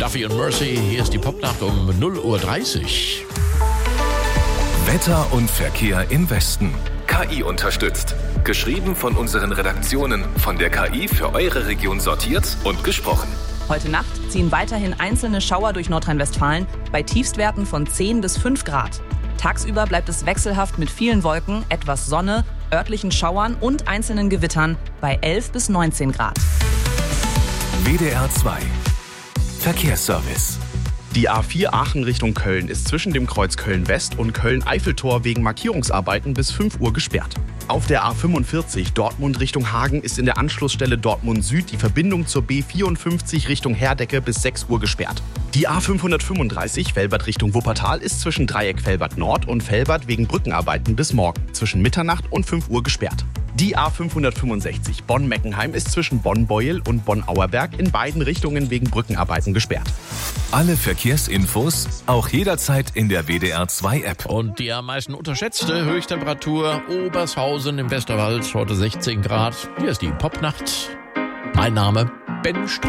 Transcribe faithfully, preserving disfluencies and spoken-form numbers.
Duffy und Mercy, hier ist die Popnacht um null Uhr dreißig. Wetter und Verkehr im Westen. K I unterstützt. Geschrieben von unseren Redaktionen, von der K I für eure Region sortiert und gesprochen. Heute Nacht ziehen weiterhin einzelne Schauer durch Nordrhein-Westfalen bei Tiefstwerten von zehn bis fünf Grad. Tagsüber bleibt es wechselhaft mit vielen Wolken, etwas Sonne, örtlichen Schauern und einzelnen Gewittern bei elf bis neunzehn Grad. W D R zwei Verkehrsservice. Die A vier Aachen Richtung Köln ist zwischen dem Kreuz Köln-West und Köln-Eiffeltor wegen Markierungsarbeiten bis fünf Uhr gesperrt. Auf der A fünfundvierzig Dortmund Richtung Hagen ist in der Anschlussstelle Dortmund Süd die Verbindung zur B vierundfünfzig Richtung Herdecke bis sechs Uhr gesperrt. Die A fünfhundertfünfunddreißig Velbert Richtung Wuppertal ist zwischen Dreieck Velbert Nord und Velbert wegen Brückenarbeiten bis morgen zwischen Mitternacht und fünf Uhr gesperrt. Die A fünfhundertfünfundsechzig Bonn-Meckenheim ist zwischen Bonn-Beuel und Bonn-Auerberg in beiden Richtungen wegen Brückenarbeiten gesperrt. Alle Verkehrsinfos auch jederzeit in der W D R zwei App. Und die am meisten unterschätzte Höchsttemperatur Obershausen im Westerwald, heute sechzehn Grad. Hier ist die Popnacht. Mein Name Ben Strauß.